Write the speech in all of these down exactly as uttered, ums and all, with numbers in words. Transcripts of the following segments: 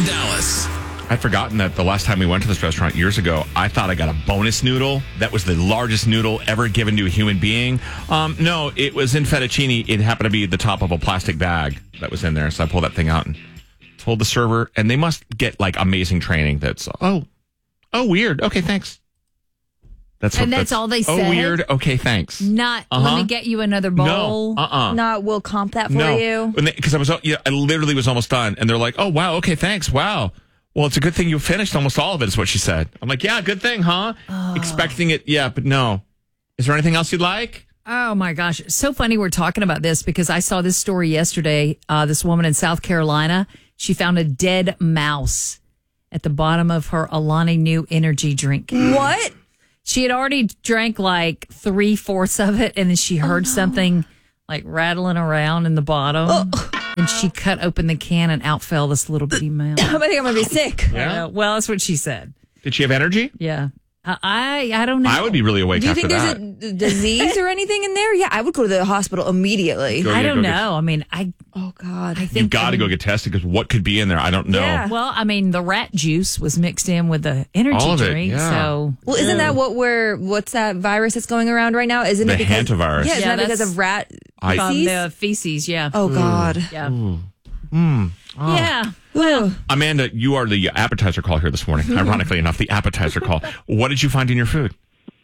in Dallas. I'd forgotten that the last time we went to this restaurant years ago, I thought I got a bonus noodle. That was the largest noodle ever given to a human being. Um, no, it was in fettuccine. It happened to be the top of a plastic bag that was in there. So I pulled that thing out and told the server, and they must get like amazing training. That's, oh, oh, weird. Okay, thanks. That's and what, that's, that's all they oh, said? Oh, weird. Okay, thanks. Not, uh-huh. let me get you another bowl. No, uh-uh. Not, we'll comp that for no. you. Because I was, yeah, I literally was almost done. And they're like, oh, wow, okay, thanks. Wow. Well, it's a good thing you finished almost all of it, is what she said. I'm like, yeah, good thing, huh? Oh. Expecting it, yeah, but no. Is there anything else you'd like? Oh, my gosh. So funny we're talking about this because I saw this story yesterday. Uh, this woman in South Carolina, she found a dead mouse at the bottom of her Alani Nu energy drink. What? She had already drank like three-fourths of it, and then she heard oh, no. something like rattling around in the bottom. Oh. And she cut open the can, and out fell this little bitty mouse. I think I'm going to be sick. Yeah. Uh, well, that's what she said. Did she have energy? Yeah. I I don't know. I would be really awake after that. Do you think there's a disease or anything in there? Yeah, I would go to the hospital immediately. Go, I yeah, don't know. Get, I mean, I... Oh, God. I think You've got I to mean, go get tested because what could be in there? I don't know. Yeah. Well, I mean, the rat juice was mixed in with the energy All of it, drink. yeah. So, well, isn't that what we're, what's that virus that's going around right now? Isn't the it because... hantavirus. Yeah, isn't yeah, that because of rat I, feces? The feces, yeah. Oh, God. Ooh. Yeah. Ooh. Mm. Oh. Yeah. Well, Amanda, you are the appetizer call here this morning. Ironically enough, the appetizer call. What did you find in your food?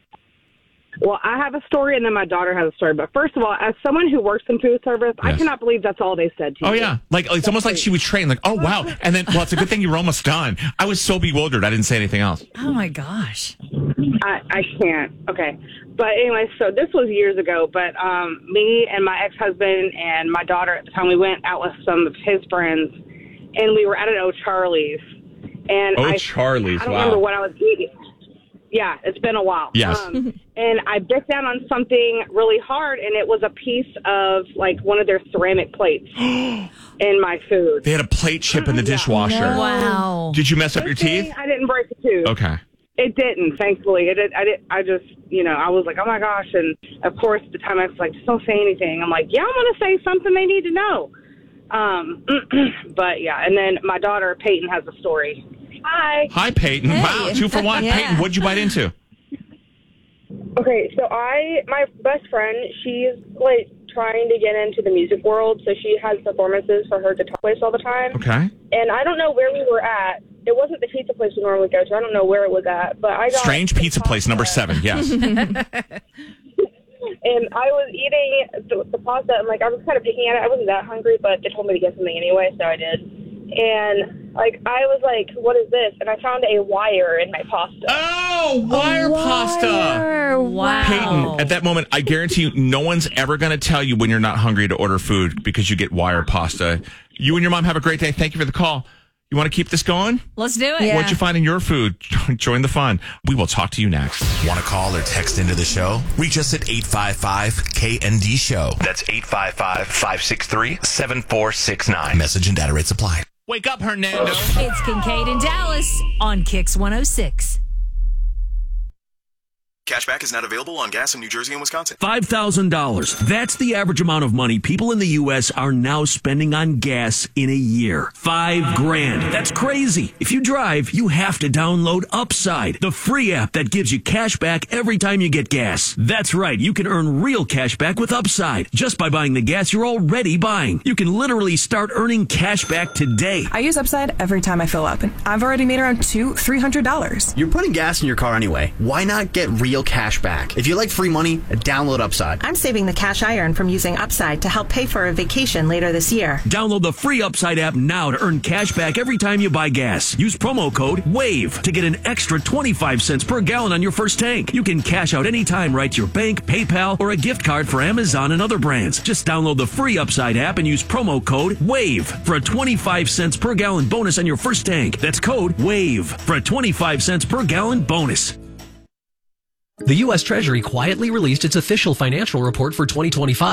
Well, I have a story, and then my daughter has a story. But first of all, as someone who works in food service, yes. I cannot believe that's all they said to you. Oh, yeah. Like It's that's almost crazy. Like she was trained. Like, oh, wow. And then, well, it's a good thing you were almost done. I was so bewildered. I didn't say anything else. Oh, my gosh. I, I can't. Okay. But anyway, so this was years ago. But um, me and my ex-husband and my daughter at the time, we went out with some of his friends, and we were at an O'Charlie's. And Oh, I, Charlie's. I don't wow. remember what I was eating. Yeah, it's been a while. Yes. Um, and I bit down on something really hard, and it was a piece of, like, one of their ceramic plates in my food. They had a plate chip in the dishwasher. No. Wow. Did you mess up your teeth? I didn't break a tooth. Okay. It didn't, thankfully. It did, I did. I just, you know, I was like, oh, my gosh. And, of course, at the time I was like, just don't say anything. I'm like, yeah, I'm going to say something they need to know. Um, but, yeah, and then my daughter, Peyton, has a story. Hi. Hi, Peyton. Hey. Wow, two for one. Yeah. Peyton, what'd you bite into? Okay, so I, my best friend, she's, like, trying to get into the music world, so she has performances for her guitar place all the time. Okay. And I don't know where we were at. It wasn't the pizza place we normally go to. I don't know where it was at, but I got... Strange Pizza Place, number seven, yes. And I was eating the, the pasta, and, like, I was kind of picking at it. I wasn't that hungry, but they told me to get something anyway, so I did. And, like, I was like, what is this? And I found a wire in my pasta. Oh, wire, wire. pasta. Wow. Peyton, at that moment, I guarantee you, no one's ever going to tell you when you're not hungry to order food because you get wire pasta. You and your mom have a great day. Thank you for the call. You want to keep this going? Let's do it. Yeah. What'd you find in your food? Join the fun. We will talk to you next. Want to call or text into the show? Reach us at eight five five K N D show. That's eight five five, five six three, seven four six nine. Message and data rates apply. Wake up, Hernando. It's Kincaid in Dallas on Kix one oh six. Cashback is not available on gas in New Jersey and Wisconsin. five thousand dollars. That's the average amount of money people in the U S are now spending on gas in a year. Five grand. That's crazy. If you drive, you have to download Upside, the free app that gives you cash back every time you get gas. That's right. You can earn real cash back with Upside just by buying the gas you're already buying. You can literally start earning cash back today. I use Upside every time I fill up, and I've already made around two, three hundred dollars. You're putting gas in your car anyway. Why not get real cash back? If you like free money, download Upside. I'm saving the cash I earn from using Upside to help pay for a vacation later this year. Download the free Upside app now to earn cash back every time you buy gas. Use promo code WAVE to get an extra twenty-five cents per gallon on your first tank. You can cash out anytime right to your bank, PayPal, or a gift card for Amazon and other brands. Just download the free Upside app and use promo code WAVE for a twenty-five cents per gallon bonus on your first tank. That's code WAVE for a twenty-five cents per gallon bonus. The U S Treasury quietly released its official financial report for twenty twenty-five.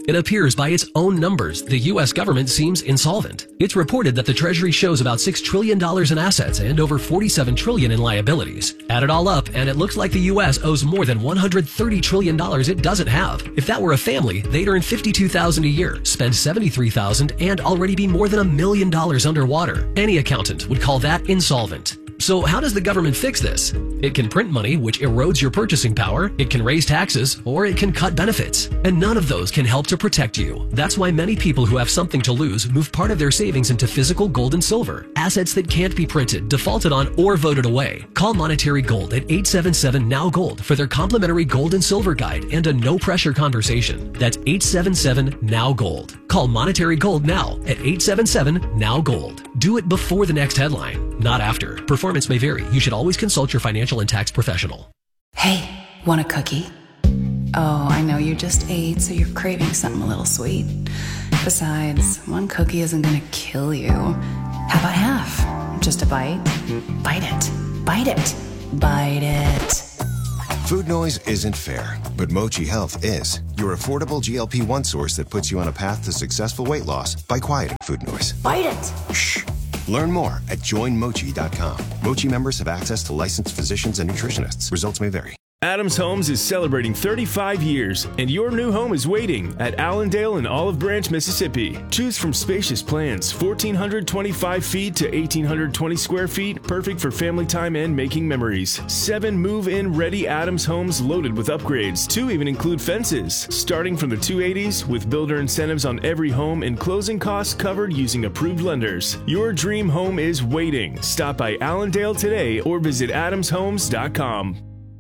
It appears by its own numbers, the U S government seems insolvent. It's reported that the Treasury shows about six trillion dollars in assets and over forty-seven trillion dollars in liabilities. Add it all up, and it looks like the U S owes more than one hundred thirty trillion dollars it doesn't have. If that were a family, they'd earn fifty-two thousand dollars a year, spend seventy-three thousand dollars, and already be more than a million dollars underwater. Any accountant would call that insolvent. So how does the government fix this? It can print money, which erodes your purchasing power, it can raise taxes, or it can cut benefits. And none of those can help to protect you. That's why many people who have something to lose move part of their savings into physical gold and silver, assets that can't be printed, defaulted on, or voted away. Call Monetary Gold at eight seven seven, N O W Gold for their complimentary gold and silver guide and a no-pressure conversation. That's eight seven seven, N O W Gold. Call Monetary Gold now at eight seven seven, N O W Gold. Do it before the next headline, not after. Performance may vary. You should always consult your financial and tax professional. Hey, want a cookie? Oh, I know you just ate, so you're craving something a little sweet. Besides, one cookie isn't gonna kill you. How about half? Just a bite? Bite it. Bite it. Bite it. Food noise isn't fair, but Mochi Health is. Your affordable G L P one source that puts you on a path to successful weight loss by quieting food noise. Bite it. Shh. Learn more at join mochi dot com. Mochi members have access to licensed physicians and nutritionists. Results may vary. Adams Homes is celebrating thirty-five years, and your new home is waiting at Allendale and Olive Branch, Mississippi. Choose from spacious plans, one thousand four hundred twenty-five feet to one thousand eight hundred twenty square feet, perfect for family time and making memories. Seven move-in ready Adams Homes loaded with upgrades. Two even include fences. Starting from the two eighties, with builder incentives on every home and closing costs covered using approved lenders. Your dream home is waiting. Stop by Allendale today or visit adams homes dot com.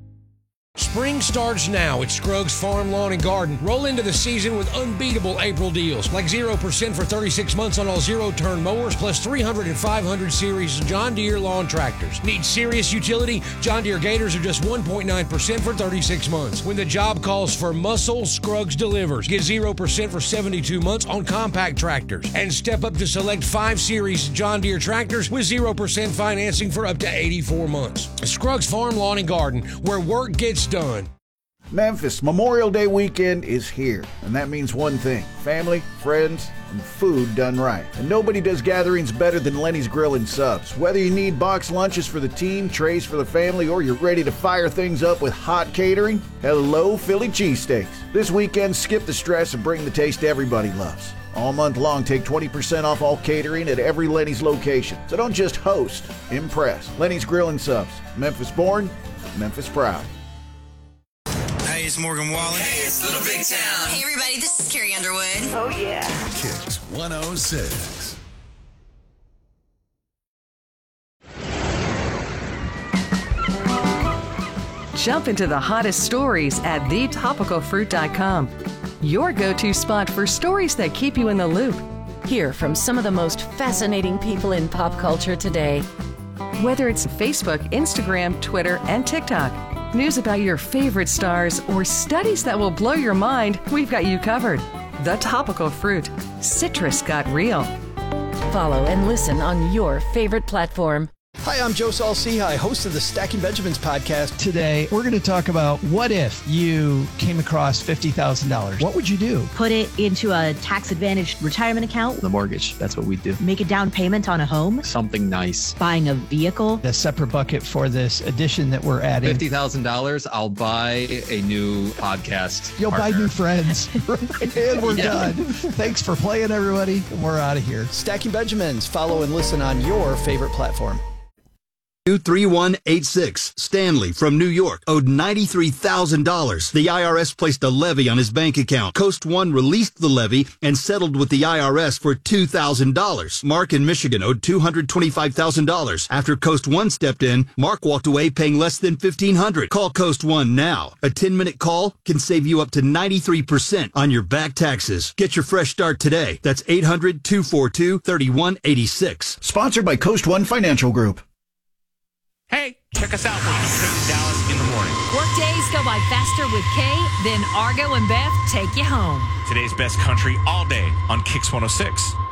Spring starts now at Scruggs Farm, Lawn and Garden. Roll into the season with unbeatable April deals, like zero percent for thirty-six months on all zero-turn mowers, plus three hundred and five hundred series John Deere lawn tractors. Need serious utility? John Deere Gators are just one point nine percent for thirty-six months. When the job calls for muscle, Scruggs delivers. Get zero percent for seventy-two months on compact tractors. And step up to select five series John Deere tractors with zero percent financing for up to eighty-four months. Scruggs Farm, Lawn and Garden, where work gets done. Memphis Memorial Day weekend is here, and that means one thing: family, friends, and food done right. And nobody does gatherings better than Lenny's Grill and Subs. Whether you need box lunches for the team, trays for the family, or you're ready to fire things up with hot catering, hello Philly cheesesteaks. This weekend, skip the stress and bring the taste everybody loves. All month long, take twenty percent off all catering at every Lenny's location. So don't just host, impress. Lenny's Grill and Subs. Memphis born, Memphis proud. Hey, it's Morgan Wallen. Hey, it's Little Big Town. Hey, everybody, this is Carrie Underwood. Oh, yeah. Kicks one oh six. Jump into the hottest stories at the topical fruit dot com. Your go-to spot for stories that keep you in the loop. Hear from some of the most fascinating people in pop culture today. Whether it's Facebook, Instagram, Twitter, and TikTok, news about your favorite stars, or studies that will blow your mind, we've got you covered. The Topical Fruit. Citrus got real. Follow and listen on your favorite platform. Hi, I'm Joe Saul-Sehy, host of the Stacking Benjamins podcast. Today, we're going to talk about what if you came across fifty thousand dollars. What would you do? Put it into a tax-advantaged retirement account. The mortgage, that's what we do. Make a down payment on a home. Something nice. Buying a vehicle. A separate bucket for this addition that we're adding. fifty thousand dollars, I'll buy a new podcast You'll partner. buy new friends. And we're yeah. done. Thanks for playing, everybody. We're out of here. Stacking Benjamins. Follow and listen on your favorite platform. two three one eight six. Stanley from New York owed ninety-three thousand dollars. The I R S placed a levy on his bank account. Coast One released the levy and settled with the I R S for two thousand dollars. Mark in Michigan owed two hundred twenty-five thousand dollars. After Coast One stepped in, Mark walked away paying less than fifteen hundred dollars. Call Coast One now. A ten-minute call can save you up to ninety-three percent on your back taxes. Get your fresh start today. That's eight hundred, two four two, three one eight six. Sponsored by Coast One Financial Group. Hey, check us out for Houston, Dallas in the morning. Workdays go by faster with Kay, then Argo and Beth take you home. Today's best country all day on Kicks one oh six.